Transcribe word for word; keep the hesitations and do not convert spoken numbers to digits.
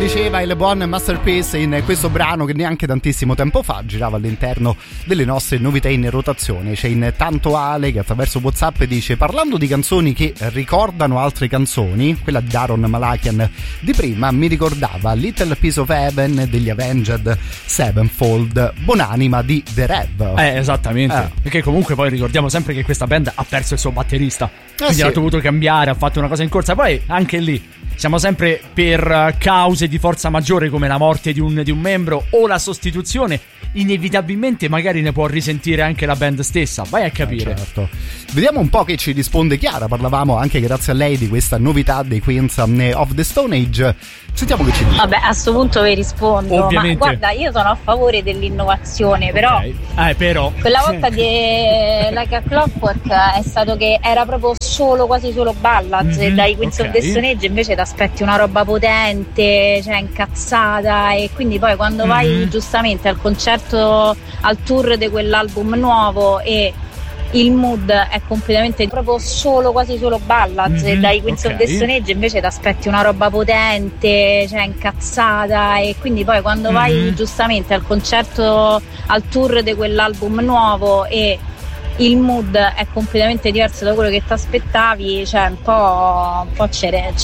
diceva il buon Masterpiece in questo brano che neanche tantissimo tempo fa girava all'interno delle nostre novità in rotazione. C'è intanto Ale che attraverso WhatsApp dice: parlando di canzoni che ricordano altre canzoni, quella di Daron Malakian di prima mi ricordava Little Piece of Heaven degli Avenged Sevenfold, Buonanima di The Rev. Eh esattamente, eh. Perché comunque poi ricordiamo sempre che questa band ha perso il suo batterista, eh quindi sì. ha dovuto cambiare, ha fatto una cosa in corsa. Poi anche lì siamo sempre per cause di forza maggiore come la morte di un, di un membro o la sostituzione. Inevitabilmente magari ne può risentire anche la band stessa, vai a capire. Eh, certo. Vediamo un po' che ci risponde Chiara. Parlavamo anche grazie a lei di questa novità dei Queens of the Stone Age. Sentiamo che ci dice. Vabbè, a sto punto vi rispondo. Ovviamente. Ma guarda, io sono a favore dell'innovazione, però okay. eh, però quella volta di Like a Clockwork è stato che era proprio solo, quasi solo ballads, mm-hmm, e dai Queens okay. of the Stone Age invece ti aspetti una roba potente, cioè incazzata, e quindi poi quando mm-hmm. vai giustamente al concerto, al tour di quell'album nuovo e il mood è completamente proprio solo, quasi solo ballads, mm-hmm, e dai Queens okay. of the Stone Age invece ti aspetti una roba potente, cioè incazzata, e quindi poi quando mm-hmm. vai giustamente al concerto, al tour di quell'album nuovo e il mood è completamente diverso da quello che ti aspettavi, cioè un po', un po' c'è,